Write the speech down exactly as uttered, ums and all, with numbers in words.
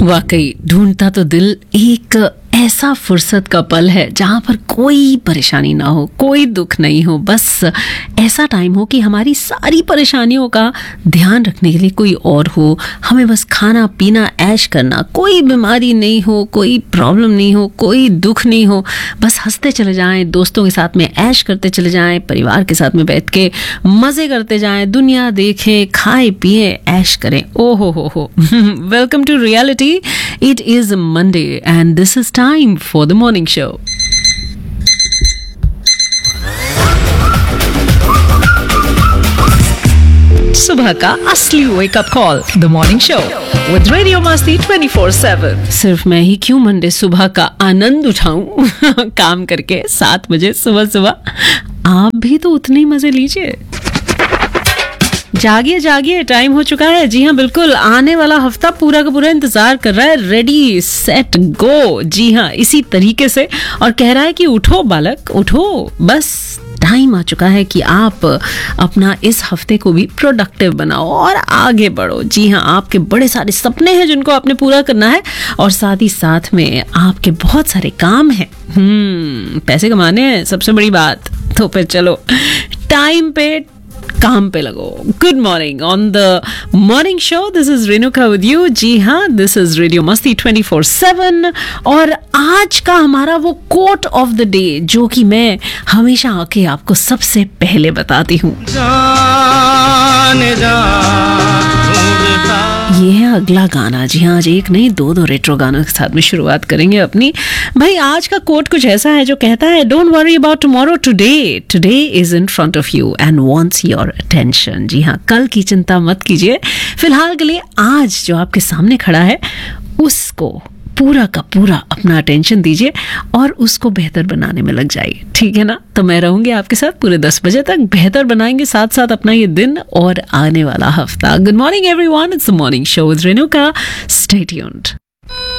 वाकई ढूंढता तो दिल एक ऐसा फुर्सत का पल है जहाँ पर कोई परेशानी ना हो, कोई दुख नहीं हो, बस ऐसा टाइम हो कि हमारी सारी परेशानियों का ध्यान रखने के लिए कोई और हो, हमें बस खाना पीना ऐश करना, कोई बीमारी नहीं हो, कोई प्रॉब्लम नहीं हो, कोई दुख नहीं हो, बस हंसते चले जाएं, दोस्तों के साथ में ऐश करते चले जाएं, परिवार के साथ में बैठ के मज़े करते जाएं, दुनिया देखें, खाए पिए ऐश करें। ओ हो हो हो welcome to reality. It is Monday and this is time for the morning show. सुबह का असली wake up call, the morning show with Radio Masti twenty four seven. सिर्फ मैं ही क्यों मंडे सुबह का आनंद उठाऊं काम करके सात बजे सुबह सुबह, आप भी तो उतने ही मजे लीजिए। जागिए जागिए, टाइम हो चुका है। जी हाँ, बिल्कुल, आने वाला हफ्ता पूरा का पूरा इंतजार कर रहा है। Ready set go. जी हाँ, इसी तरीके से, और कह रहा है कि उठो बालक उठो, बस टाइम आ चुका है कि आप अपना इस हफ्ते को भी प्रोडक्टिव बनाओ और आगे बढ़ो। जी हाँ, आपके बड़े सारे सपने हैं जिनको आपने पूरा करना है, और साथ ही साथ में आपके बहुत सारे काम हैं। हम्म पैसे कमाने हैं सबसे बड़ी बात, तो फिर चलो टाइम पे काम पे लगो। Good morning on the morning show, this is Renuka with you. जी हाँ, दिस इज रेडियो मस्ती ट्वेंटी फोर सेवन, और आज का हमारा वो कोट ऑफ द डे जो कि मैं हमेशा आके आपको सबसे पहले बताती हूँ, ये है अगला गाना। जी हाँ, आज एक नहीं दो दो रेट्रो गानों के साथ में शुरुआत करेंगे अपनी। भाई, आज का कोट कुछ ऐसा है जो कहता है, don't worry about tomorrow, today today is in front of you and wants your attention. जी हाँ, कल की चिंता मत कीजिए, फिलहाल के लिए आज जो आपके सामने खड़ा है उसको पूरा का पूरा अपना अटेंशन दीजिए और उसको बेहतर बनाने में लग जाइए। ठीक है ना? तो मैं रहूंगी आपके साथ पूरे दस बजे तक, बेहतर बनाएंगे साथ साथ अपना ये दिन और आने वाला हफ्ता। Good morning everyone, it's the morning show with Renuka. Stay tuned.